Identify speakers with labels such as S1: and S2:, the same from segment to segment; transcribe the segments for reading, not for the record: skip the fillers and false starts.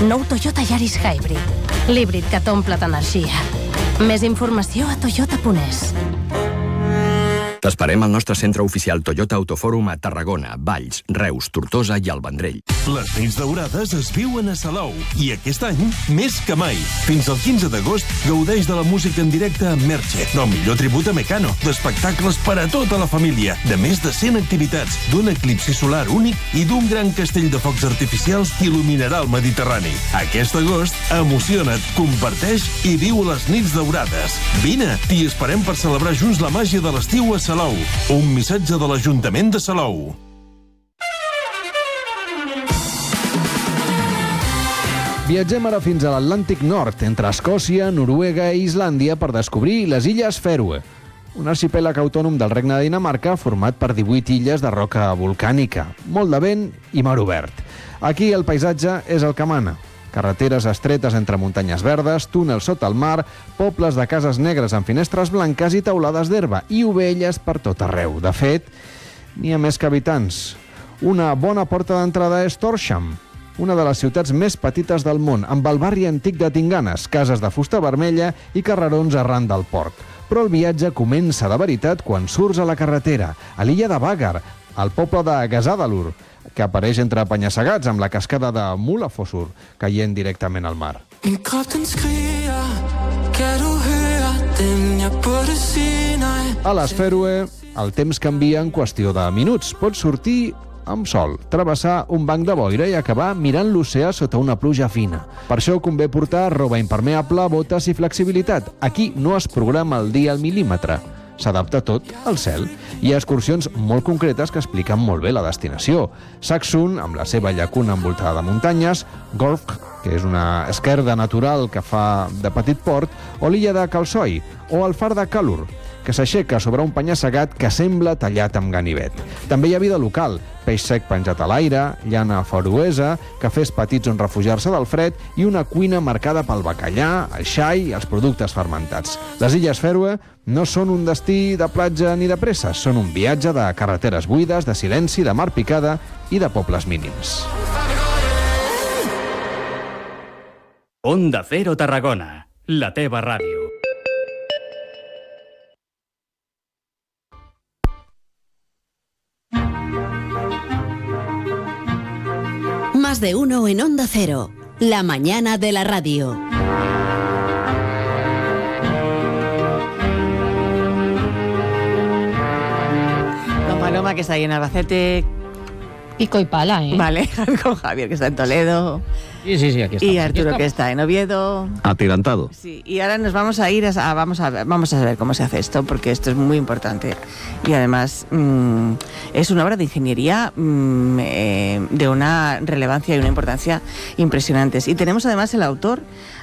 S1: Nou Toyota Yaris Hybrid. L'híbrid que t'omple d'energia. Més informació a toyota.es.
S2: T'esperem al nostre centre oficial Toyota Autofòrum a Tarragona, Valls, Reus, Tortosa i el Vendrell.
S3: Les nits daurades es viuen a Salou i aquest any més que mai. Fins al 15 d'agost gaudeix de la música en directe amb Merche, del millor tribut a Mecano, d'espectacles per a tota la família, de més de 100 activitats, d'un eclipsi solar únic i d'un gran castell de focs artificials que il·luminarà el Mediterrani. Aquest agost, emociona't, comparteix i viu les nits daurades. Vine, t'hi esperem per celebrar junts la màgia de l'estiu a Salou. Un missatge de l'Ajuntament de Salou.
S4: Viatgem ara fins a l'Atlàntic Nord, entre Escòcia, Noruega i Islàndia, per descobrir les Illes Fèroe, un arxipèlag autònom del Regne de Dinamarca format per 18 illes de roca volcànica, molt de vent i mar obert. Aquí el paisatge és el que mana. Carreteres estretes entre muntanyes verdes, túnels sota el mar, pobles de cases negres amb finestres blanques i teulades d'herba, i ovelles per tot arreu. De fet, n'hi ha més que habitants. Una bona porta d'entrada és Tórshavn, una de les ciutats més petites del món, amb el barri antic de Tinganes, cases de fusta vermella i carrerons arran del port. Però el viatge comença de veritat quan surts a la carretera, a l'illa de Vagar, al poble de Gasadalur, que apareix entre penya-segats amb la cascada de Mulafossur, caient directament al mar. A les Fèroe, el temps canvia en qüestió de minuts. Pots sortir amb sol, travessar un banc de boira i acabar mirant l'oceà sota una pluja fina. Per això convé portar roba impermeable, botes i flexibilitat. Aquí no es programa el dia al mil·límetre. S'adapta tot al cel. Hi ha excursions molt concretes que expliquen molt bé la destinació. Saxon, amb la seva llacuna envoltada de muntanyes, Gork, que és una esquerda natural que fa de petit port, o l'illa de Kalsoy, o el far de Kalur, que s'aixeca sobre un penya-segat que sembla tallat amb ganivet. També hi ha vida local, peix sec penjat a l'aire, llana feroesa, cafès petits on refugiar-se del fred i una cuina marcada pel bacallà, el xai i els productes fermentats. Les Illes Fèroe no són un destí de platja ni de pressa, són un viatge de carreteres buides, de silenci, de mar picada i de pobles mínims.
S5: Onda Cero Tarragona, la teva ràdio.
S6: Más de uno en Onda Cero, la mañana de la radio.
S7: Con Paloma, que está ahí en Albacete.
S8: Pico y pala, ¿eh?
S7: Vale, con Javier, que está en Toledo.
S8: Sí, aquí estamos.
S7: Y Arturo, que está en Oviedo.
S9: Atirantado.
S7: Sí, y ahora nos vamos a ir vamos a ver cómo se hace esto, porque esto es muy importante. Y además es una obra de ingeniería de una relevancia y una importancia impresionantes. Y tenemos además al autor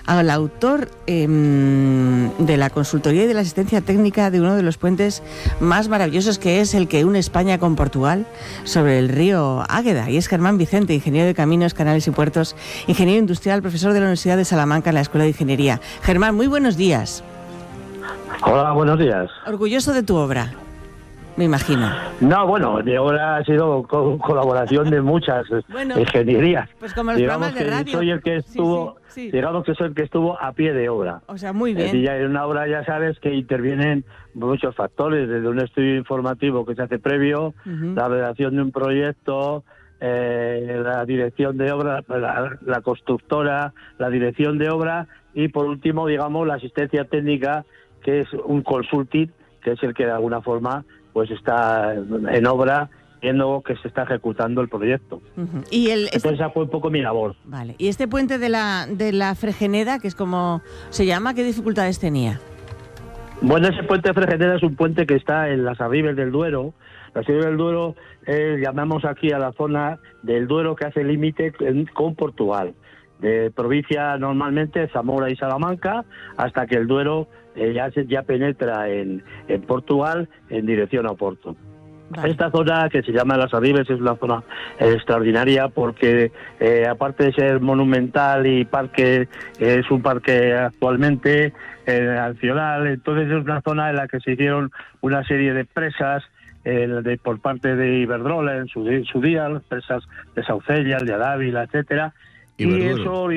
S7: de la consultoría y de la asistencia técnica de uno de los puentes más maravillosos, que es el que une España con Portugal sobre el río Águeda. Y es Germán Vicente, ingeniero de caminos, canales y puertos, ingeniero industrial, profesor de la Universidad de Salamanca en la Escuela de Ingeniería. Germán, muy buenos días.
S10: Hola, buenos días.
S7: Orgulloso de tu obra, me imagino.
S10: No, bueno, mi obra ha sido colaboración de muchas ingenierías.
S7: Pues como los programas de radio.
S10: Soy el que estuvo, digamos que soy el que estuvo a pie de obra.
S7: O sea, muy bien.
S10: Y ya en una obra ya sabes que intervienen muchos factores, desde un estudio informativo que se hace previo, la redacción de un proyecto, la dirección de obra, la constructora, la dirección de obra y por último, digamos, la asistencia técnica, que es un consulting, que es el que de alguna forma pues está en obra viendo que se está ejecutando el proyecto.
S7: Y
S10: entonces esa fue un poco mi labor.
S7: Vale. ¿Y este puente de la Fregeneda, que es como se llama, qué dificultades tenía?
S10: Bueno, ese puente de Fregeneda es un puente que está en las Arribes del Duero. Las Arribes del Duero llamamos aquí a la zona del Duero que hace límite con Portugal. De provincia normalmente Zamora y Salamanca, hasta que el Duero ya penetra en Portugal en dirección a Oporto. Vale. Esta zona, que se llama Las Arribes, es una zona extraordinaria porque aparte de ser monumental y parque, es un parque actualmente nacional. Entonces es una zona en la que se hicieron una serie de presas por parte de Iberdrola en su día, las presas de Saucella, de Adávila, etcétera.
S9: Y
S10: eso